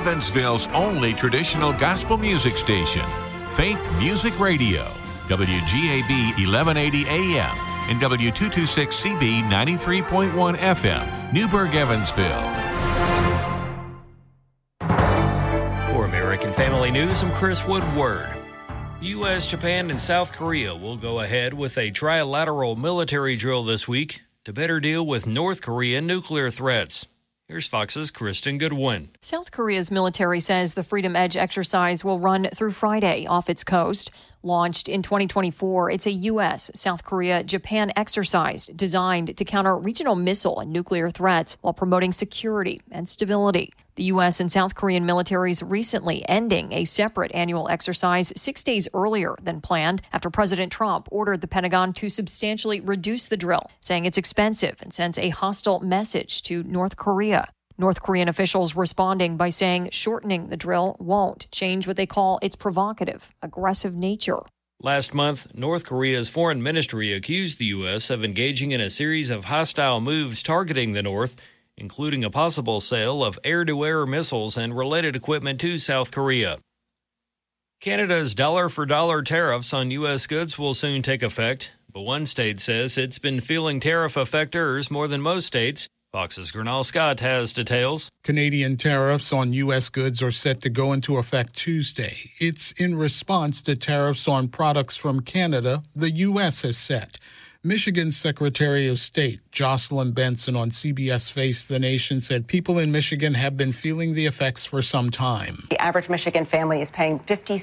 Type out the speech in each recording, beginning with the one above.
Evansville's only traditional gospel music station, Faith Music Radio, WGAB 1180 AM and W226CB 93.1 FM, Newburgh, Evansville. For American Family News, I'm Chris Woodward. U.S., Japan, and South Korea will go ahead with a trilateral military drill this week to better deal with North Korean nuclear threats. Here's Fox's Kristen Goodwin. South Korea's military says the Freedom Edge exercise will run through Friday off its coast. Launched in 2024, it's a U.S., South Korea, Japan exercise designed to counter regional missile and nuclear threats while promoting security and stability. The U.S. and South Korean militaries recently ending a separate annual exercise 6 days earlier than planned after President Trump ordered the Pentagon to substantially reduce the drill, saying it's expensive and sends a hostile message to North Korea. North Korean officials responding by saying shortening the drill won't change what they call its provocative, aggressive nature. Last month, North Korea's foreign ministry accused the U.S. of engaging in a series of hostile moves targeting the North, including a possible sale of air-to-air missiles and related equipment to South Korea. Canada's dollar-for-dollar tariffs on U.S. goods will soon take effect, but one state says it's been feeling tariff effectors more than most states. Fox's Gernal Scott has details. Canadian tariffs on U.S. goods are set to go into effect Tuesday. It's in response to tariffs on products from Canada the U.S. has set. Michigan's Secretary of State, Jocelyn Benson, on CBS Face the Nation said people in Michigan have been feeling the effects for some time. The average Michigan family is paying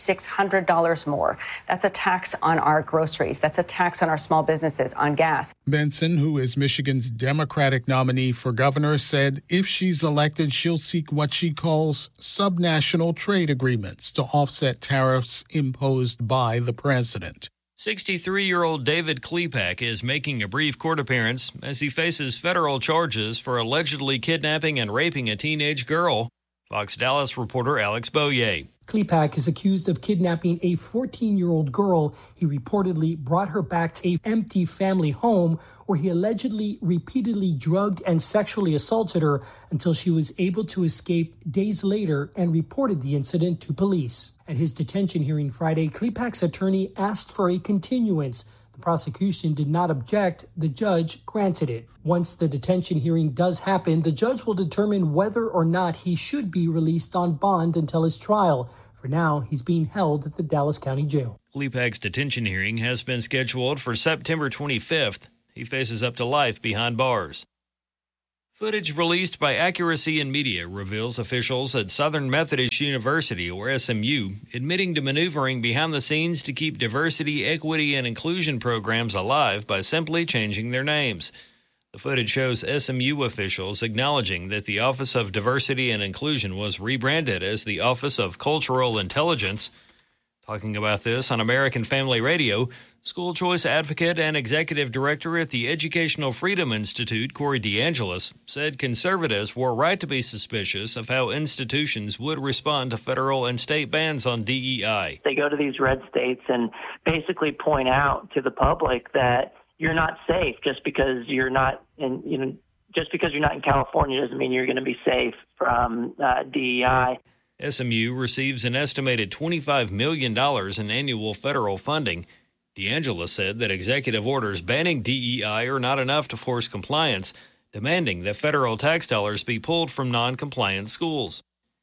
$5,600 more. That's a tax on our groceries. That's a tax on our small businesses, on gas. Benson, who is Michigan's Democratic nominee for governor, said if she's elected, she'll seek what she calls subnational trade agreements to offset tariffs imposed by the president. 63-year-old David Klepak is making a brief court appearance as he faces federal charges for allegedly kidnapping and raping a teenage girl. Fox Dallas reporter Alex Boyer. Klepak is accused of kidnapping a 14-year-old girl. He reportedly brought her back to an empty family home where he allegedly repeatedly drugged and sexually assaulted her until she was able to escape days later and reported the incident to police. At his detention hearing Friday, Klepak's attorney asked for a continuance. The prosecution did not object. The judge granted it. Once the detention hearing does happen, the judge will determine whether or not he should be released on bond until his trial. For now, he's being held at the Dallas County Jail. Klepak's detention hearing has been scheduled for September 25th. He faces up to life behind bars. Footage released by Accuracy in Media reveals officials at Southern Methodist University, or SMU, admitting to maneuvering behind the scenes to keep diversity, equity, and inclusion programs alive by simply changing their names. The footage shows SMU officials acknowledging that the Office of Diversity and Inclusion was rebranded as the Office of Cultural Intelligence. Talking about this on American Family Radio, school choice advocate and executive director at the Educational Freedom Institute, Corey DeAngelis, said conservatives were right to be suspicious of how institutions would respond to federal and state bans on DEI. They go to these red states and basically point out to the public that you're not safe just because you're not in, just because you're not in California doesn't mean you're going to be safe from DEI. SMU receives an estimated $25 million in annual federal funding. DeAngelis said that executive orders banning DEI are not enough to force compliance, demanding that federal tax dollars be pulled from non-compliant schools.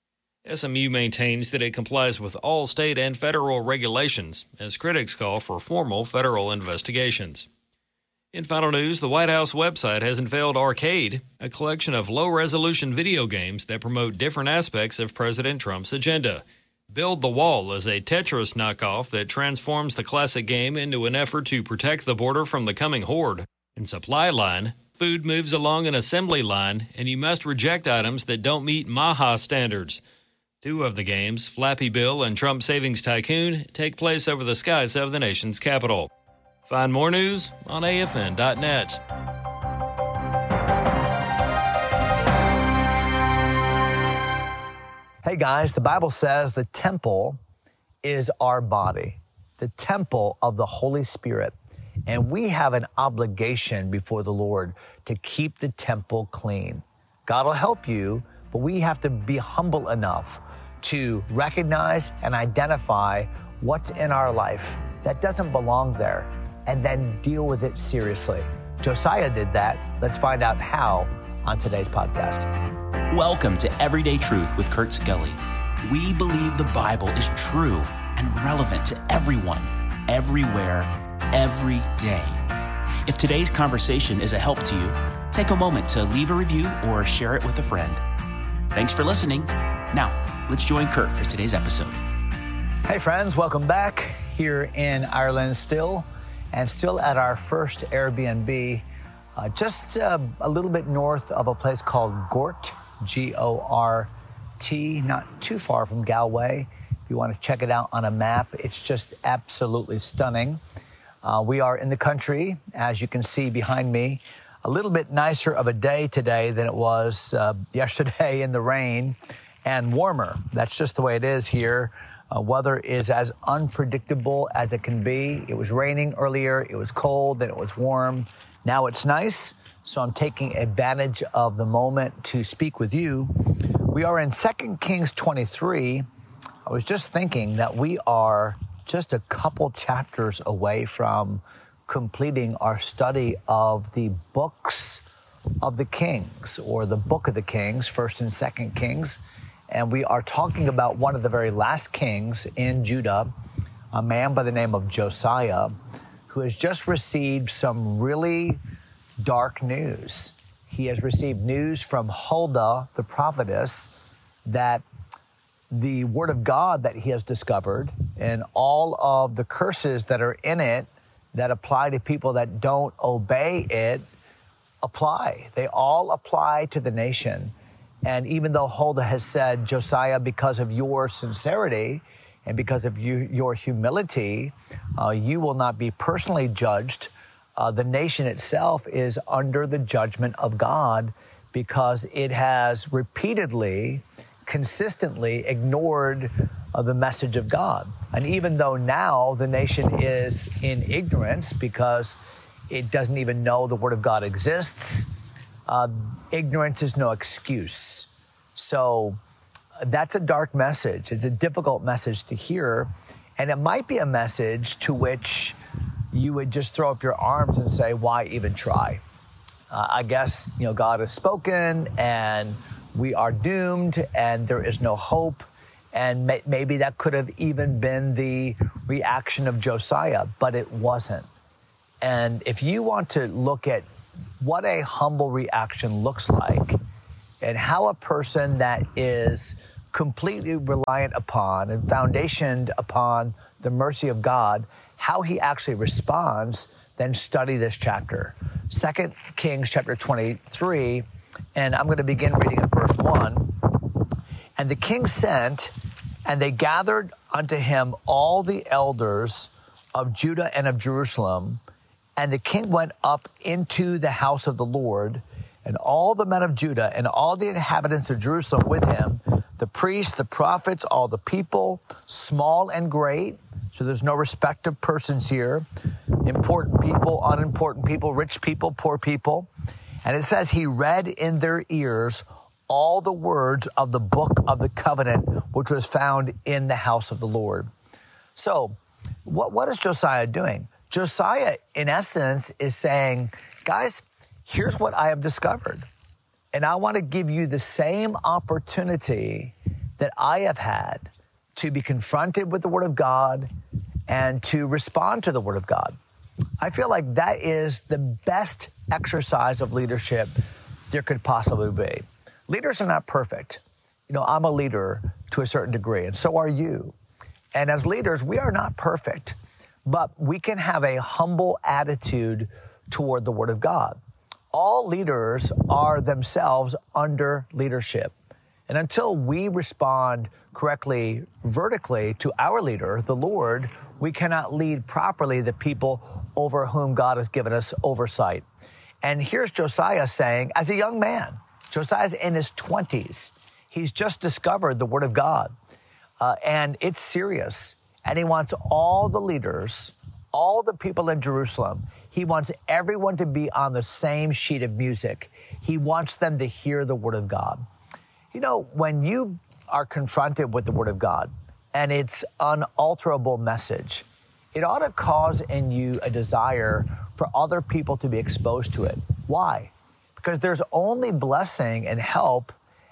SMU maintains that it complies with all state and federal regulations, as critics call for formal federal investigations. In final news, the White House website has unveiled Arcade, a collection of low-resolution video games that promote different aspects of President Trump's agenda. Build the Wall is a Tetris knockoff that transforms the classic game into an effort to protect the border from the coming horde. In Supply Line, food moves along an assembly line, and you must reject items that don't meet MAHA standards. Two of the games, Flappy Bill and Trump Savings Tycoon, take place over the skies of the nation's capital. Find more news on AFN.net. Hey guys, the Bible says the temple is our body, the temple of the Holy Spirit. And we have an obligation before the Lord to keep the temple clean. God will help you, but we have to be humble enough to recognize and identify what's in our life that doesn't belong there and then deal with it seriously. Josiah did that. Let's find out how on today's podcast. Welcome to Everyday Truth with Kurt Skelly. We believe the Bible is true and relevant to everyone, everywhere, every day. If today's conversation is a help to you, take a moment to leave a review or share it with a friend. Thanks for listening. Now, let's join Kurt for today's episode. Hey friends, welcome back here in Ireland still at our first Airbnb, just a little bit north of a place called Gort, G-O-R-T, not too far from Galway. If you want to check it out on a map, it's just absolutely stunning. We are in the country, as you can see behind me, a little bit nicer of a day today than it was yesterday in the rain, and warmer. That's just the way it is here. Weather is as unpredictable as it can be. It was raining earlier, it was cold, then it was warm. Now it's nice, so I'm taking advantage of the moment to speak with you. We are in 2 Kings 23. I was just thinking that we are just a couple chapters away from completing our study of the books of the Kings, or the book of the Kings, 1st and 2nd Kings. And we are talking about one of the very last kings in Judah, a man by the name of Josiah, who has just received some really dark news. He has received news from Huldah, the prophetess, that the word of God that he has discovered and all of the curses that are in it that apply to people that don't obey it apply. They all apply to the nation. And even though Huldah has said, Josiah, because of your sincerity and because of your humility, you will not be personally judged, the nation itself is under the judgment of God because it has repeatedly, consistently ignored the message of God. And even though now the nation is in ignorance because it doesn't even know the word of God exists, ignorance is no excuse. So that's a dark message. It's a difficult message to hear. And it might be a message to which you would just throw up your arms and say, why even try? I guess, God has spoken and we are doomed and there is no hope. And maybe that could have even been the reaction of Josiah, but it wasn't. And if you want to look at what a humble reaction looks like and how a person that is completely reliant upon and foundationed upon the mercy of God, how he actually responds, then study this chapter. 2 Kings chapter 23, and I'm going to begin reading at verse 1. And the king sent, and they gathered unto him all the elders of Judah and of Jerusalem. And the king went up into the house of the Lord, and all the men of Judah and all the inhabitants of Jerusalem with him, the priests, the prophets, all the people, small and great. So there's no respect of persons here. Important people, unimportant people, rich people, poor people. And it says he read in their ears all the words of the book of the covenant, which was found in the house of the Lord. So what is Josiah doing? Josiah, in essence, is saying, guys, here's what I have discovered. And I want to give you the same opportunity that I have had to be confronted with the Word of God and to respond to the Word of God. I feel like that is the best exercise of leadership there could possibly be. Leaders are not perfect. I'm a leader to a certain degree, and so are you. And as leaders, we are not perfect. But we can have a humble attitude toward the Word of God. All leaders are themselves under leadership. And until we respond correctly, vertically to our leader, the Lord, we cannot lead properly the people over whom God has given us oversight. And here's Josiah saying, as a young man, Josiah's in his 20s. He's just discovered the Word of God. And it's serious. And he wants all the leaders, all the people in Jerusalem, he wants everyone to be on the same sheet of music. He wants them to hear the Word of God. You know, when you are confronted with the Word of God and its unalterable message, it ought to cause in you a desire for other people to be exposed to it. Why? Because there's only blessing and help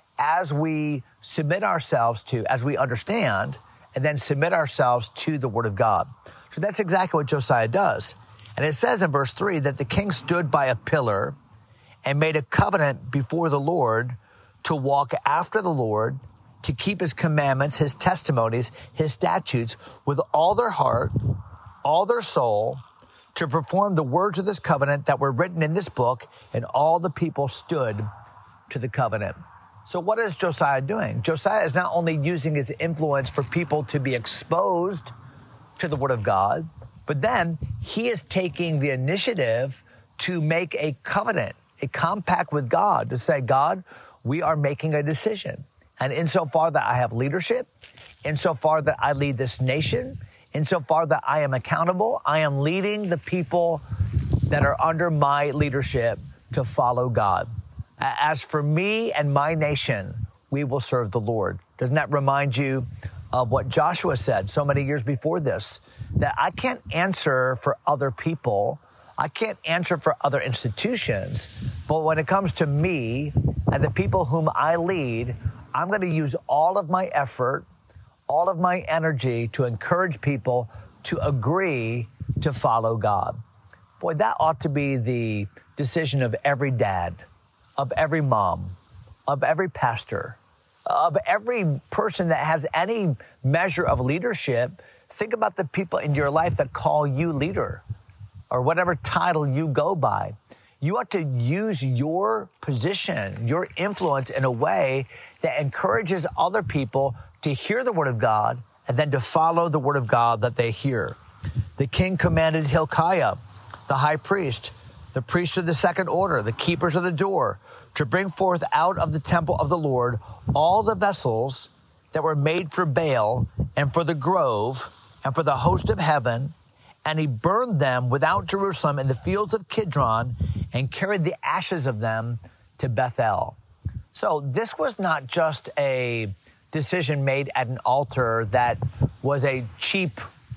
as we submit ourselves to, as we understand, and then submit ourselves to the Word of God. So that's exactly what Josiah does. And it says in verse 3 that the king stood by a pillar and made a covenant before the Lord to walk after the Lord, to keep his commandments, his testimonies, his statutes with all their heart, all their soul, to perform the words of this covenant that were written in this book, and all the people stood to the covenant. So what is Josiah doing? Josiah is not only using his influence for people to be exposed to the Word of God, but then he is taking the initiative to make a covenant, a compact with God, to say, God, we are making a decision. And insofar that I have leadership, insofar that I lead this nation, insofar that I am accountable, I am leading the people that are under my leadership to follow God. As for me and my nation, we will serve the Lord. Doesn't that remind you of what Joshua said so many years before this? That I can't answer for other people. I can't answer for other institutions. But when it comes to me and the people whom I lead, I'm going to use all of my effort, all of my energy to encourage people to agree to follow God. Boy, that ought to be the decision of every dad, of every mom, of every pastor, of every person that has any measure of leadership. Think about the people in your life that call you leader or whatever title you go by. You ought to use your position, your influence in a way that encourages other people to hear the Word of God and then to follow the Word of God that they hear. The king commanded Hilkiah, the high priest, the priests of the second order, the keepers of the door, to bring forth out of the temple of the Lord all the vessels that were made for Baal and for the grove and for the host of heaven. And he burned them without Jerusalem in the fields of Kidron and carried the ashes of them to Bethel. So this was not just a decision made at an altar that was a cheap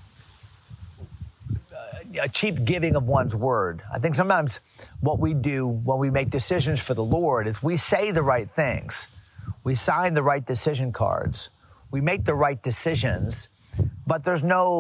giving of one's word. I think sometimes what we do when we make decisions for the Lord is we say the right things. We sign the right decision cards. We make the right decisions, but there's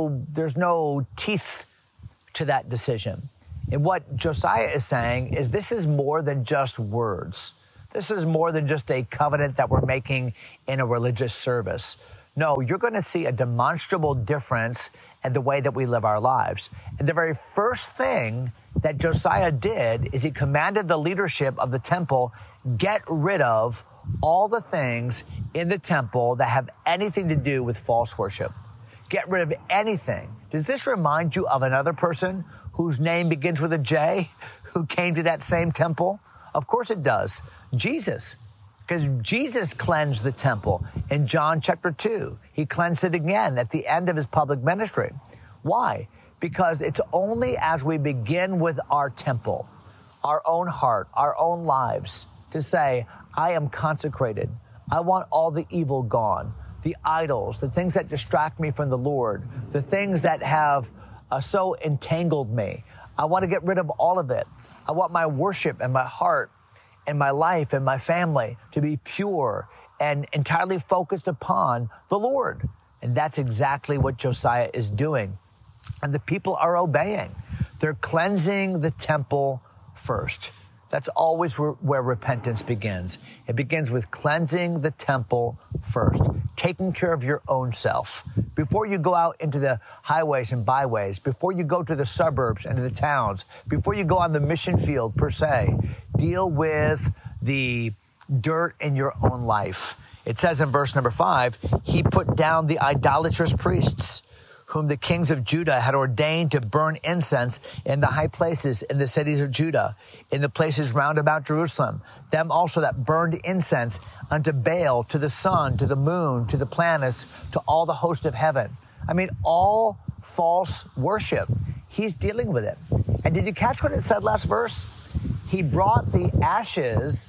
no teeth to that decision. And what Josiah is saying is this is more than just words. This is more than just a covenant that we're making in a religious service. No, you're going to see a demonstrable difference in the way that we live our lives. And the very first thing that Josiah did is he commanded the leadership of the temple, get rid of all the things in the temple that have anything to do with false worship. Get rid of anything. Does this remind you of another person whose name begins with a J, who came to that same temple? Of course it does. Jesus. Because Jesus cleansed the temple in John chapter 2. He cleansed it again at the end of his public ministry. Why? Because it's only as we begin with our temple, our own heart, our own lives, to say, I am consecrated. I want all the evil gone. The idols, the things that distract me from the Lord, the things that have so entangled me. I want to get rid of all of it. I want my worship and my heart and my life and my family to be pure and entirely focused upon the Lord. And that's exactly what Josiah is doing. And the people are obeying. They're cleansing the temple first. That's always where repentance begins. It begins with cleansing the temple first, taking care of your own self. Before you go out into the highways and byways, before you go to the suburbs and to the towns, before you go on the mission field per se, deal with the dirt in your own life. It says in verse number 5, he put down the idolatrous priests whom the kings of Judah had ordained to burn incense in the high places in the cities of Judah, in the places round about Jerusalem. Them also that burned incense unto Baal, to the sun, to the moon, to the planets, to all the host of heaven. I mean, all false worship. He's dealing with it. And did you catch what it said last verse? He brought the ashes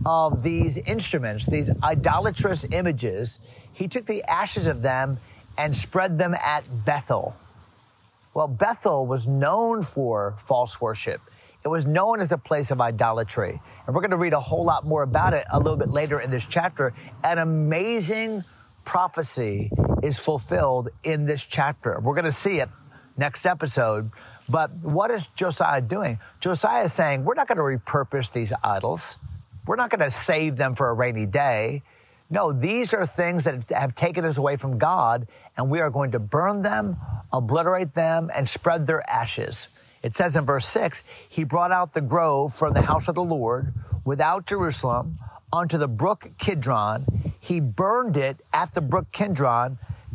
of these instruments, these idolatrous images, he took the ashes of them and spread them at Bethel. Well, Bethel was known for false worship. It was known as a place of idolatry. And we're going to read a whole lot more about it a little bit later in this chapter. An amazing prophecy is fulfilled in this chapter. We're going to see it next episode. But what is Josiah doing? Josiah is saying, we're not going to repurpose these idols. We're not going to save them for a rainy day. No, these are things that have taken us away from God, and we are going to burn them, obliterate them, and spread their ashes. It says in verse 6, he brought out the grove from the house of the Lord without Jerusalem onto the brook Kidron. He burned it at the brook Kidron,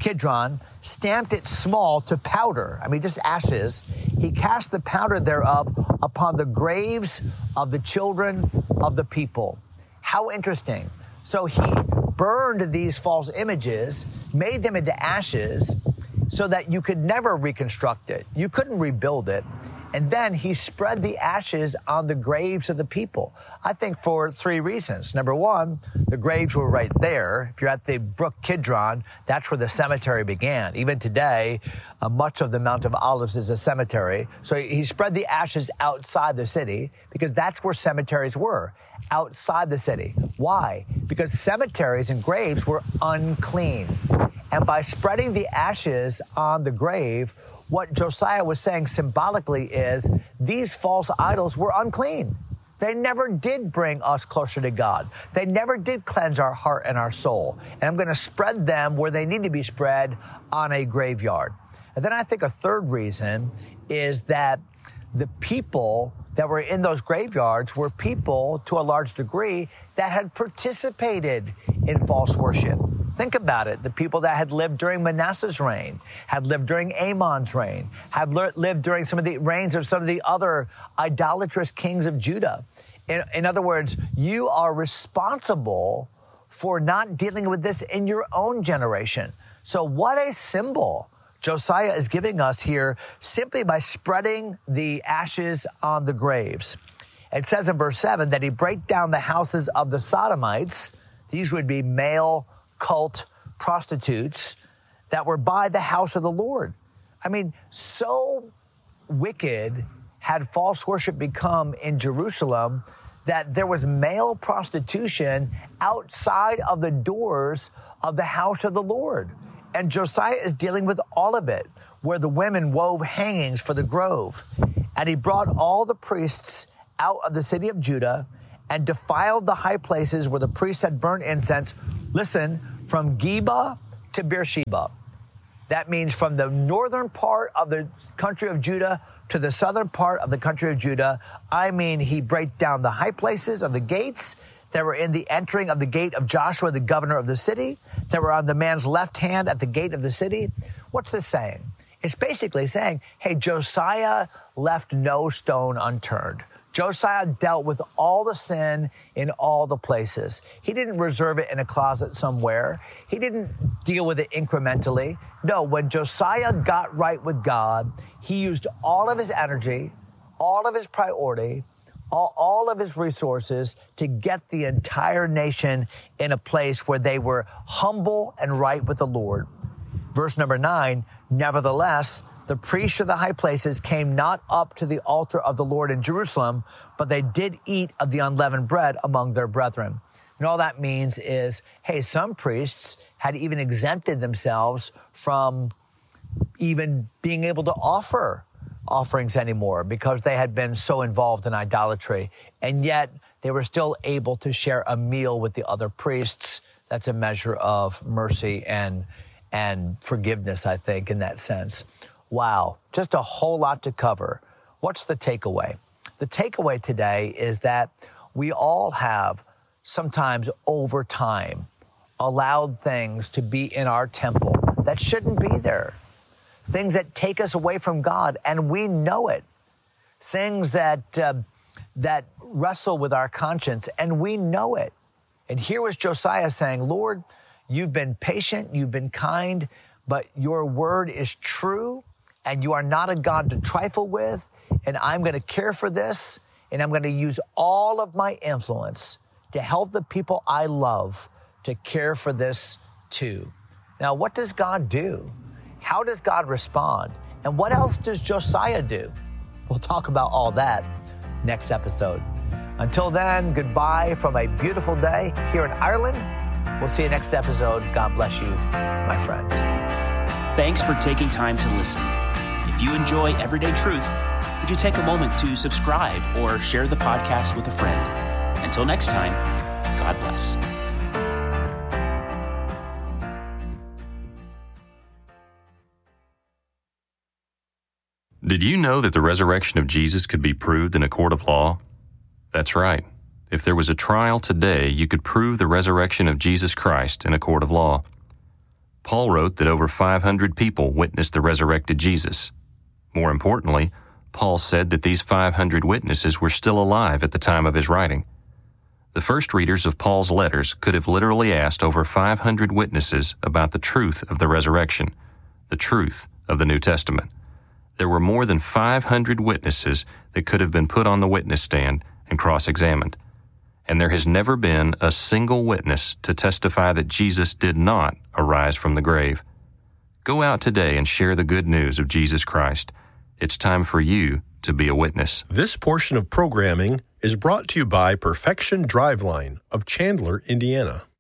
stamped it small to powder. I mean, just ashes. He cast the powder thereof upon the graves of the children of the people. How interesting. So he burned these false images, made them into ashes so that you could never reconstruct it. You couldn't rebuild it. And then he spread the ashes on the graves of the people. I think for three reasons. Number one, the graves were right there. If you're at the brook Kidron, that's where the cemetery began. Even today, much of the Mount of Olives is a cemetery. So he spread the ashes outside the city because that's where cemeteries were, outside the city. Why? Because cemeteries and graves were unclean. And by spreading the ashes on the grave, what Josiah was saying symbolically is these false idols were unclean. They never did bring us closer to God. They never did cleanse our heart and our soul. And I'm going to spread them where they need to be spread, on a graveyard. And then I think a third reason is that the people that were in those graveyards were people, to a large degree, that had participated in false worship. Think about it. The people that had lived during Manasseh's reign, had lived during Amon's reign, had lived during some of the reigns of some of the other idolatrous kings of Judah. In other words, you are responsible for not dealing with this in your own generation. So what a symbol Josiah is giving us here simply by spreading the ashes on the graves. It says in verse 7 that he brake down the houses of the Sodomites. These would be male cult prostitutes that were by the house of the Lord. I mean, so wicked had false worship become in Jerusalem that there was male prostitution outside of the doors of the house of the Lord. And Josiah is dealing with all of it, where the women wove hangings for the grove. And he brought all the priests out of the city of Judah and defiled the high places where the priests had burned incense. Listen, from Geba to Beersheba. That means from the northern part of the country of Judah to the southern part of the country of Judah. I mean, he brake down the high places of the gates that were in the entering of the gate of Joshua, the governor of the city, that were on the man's left hand at the gate of the city. What's this saying? It's basically saying, hey, Josiah left no stone unturned. Josiah dealt with all the sin in all the places. He didn't reserve it in a closet somewhere. He didn't deal with it incrementally. No, when Josiah got right with God, he used all of his energy, all of his priority, all of his resources to get the entire nation in a place where they were humble and right with the Lord. Verse number 9, nevertheless, the priests of the high places came not up to the altar of the Lord in Jerusalem, but they did eat of the unleavened bread among their brethren. And all that means is, hey, some priests had even exempted themselves from even being able to offer offerings anymore because they had been so involved in idolatry. And yet they were still able to share a meal with the other priests. That's a measure of mercy and forgiveness, I think, in that sense. Wow, just a whole lot to cover. What's the takeaway? The takeaway today is that we all have sometimes over time allowed things to be in our temple that shouldn't be there. Things that take us away from God, and we know it. Things that wrestle with our conscience, and we know it. And here was Josiah saying, Lord, you've been patient, you've been kind, but your word is true, and you are not a God to trifle with, and I'm going to care for this, and I'm going to use all of my influence to help the people I love to care for this too. Now, what does God do? How does God respond? And what else does Josiah do? We'll talk about all that next episode. Until then, goodbye from a beautiful day here in Ireland. We'll see you next episode. God bless you, my friends. Thanks for taking time to listen. If you enjoy Everyday Truth, would you take a moment to subscribe or share the podcast with a friend? Until next time, God bless. Did you know that the resurrection of Jesus could be proved in a court of law? That's right. If there was a trial today, you could prove the resurrection of Jesus Christ in a court of law. Paul wrote that over 500 people witnessed the resurrected Jesus. More importantly, Paul said that these 500 witnesses were still alive at the time of his writing. The first readers of Paul's letters could have literally asked over 500 witnesses about the truth of the resurrection, the truth of the New Testament. There were more than 500 witnesses that could have been put on the witness stand and cross-examined. And there has never been a single witness to testify that Jesus did not arise from the grave. Go out today and share the good news of Jesus Christ. It's time for you to be a witness. This portion of programming is brought to you by Perfection Driveline of Chandler, Indiana.